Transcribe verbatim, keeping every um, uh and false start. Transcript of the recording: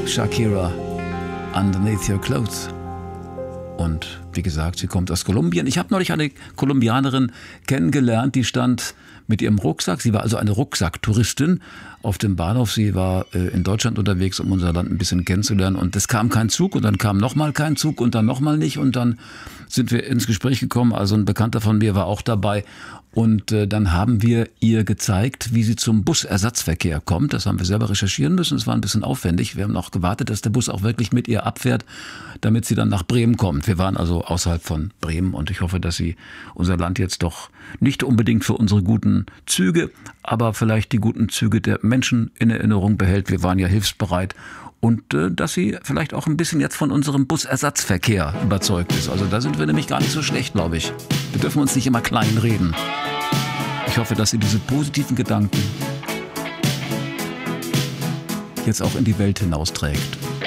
Shakira, Underneath Your Clothes. Und wie gesagt, sie kommt aus Kolumbien. Ich habe neulich eine Kolumbianerin kennengelernt, die stand mit ihrem Rucksack. Sie war also eine Rucksacktouristin auf dem Bahnhof. Sie war äh, in Deutschland unterwegs, um unser Land ein bisschen kennenzulernen. Und es kam kein Zug und dann kam nochmal kein Zug und dann nochmal nicht. Und dann sind wir ins Gespräch gekommen. Also ein Bekannter von mir war auch dabei. Und äh, dann haben wir ihr gezeigt, wie sie zum Busersatzverkehr kommt. Das haben wir selber recherchieren müssen. Es war ein bisschen aufwendig. Wir haben noch gewartet, dass der Bus auch wirklich mit ihr abfährt, damit sie dann nach Bremen kommt. Wir waren also außerhalb von Bremen und ich hoffe, dass sie unser Land jetzt doch nicht unbedingt für unsere guten Züge, aber vielleicht die guten Züge der Menschen in Erinnerung behält. Wir waren ja hilfsbereit. Und äh, dass sie vielleicht auch ein bisschen jetzt von unserem Busersatzverkehr überzeugt ist. Also da sind wir nämlich gar nicht so schlecht, glaube ich. Wir dürfen uns nicht immer klein reden. Ich hoffe, dass sie diese positiven Gedanken jetzt auch in die Welt hinausträgt.